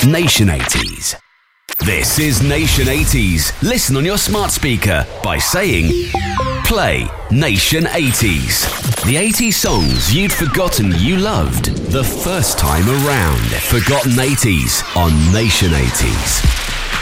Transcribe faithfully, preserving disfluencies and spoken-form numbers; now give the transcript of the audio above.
Nation eighties. This is Nation eighties. Listen on your smart speaker by saying, play Nation eighties. The eighties songs you'd forgotten you loved the first time around. Forgotten eighties on Nation eighties.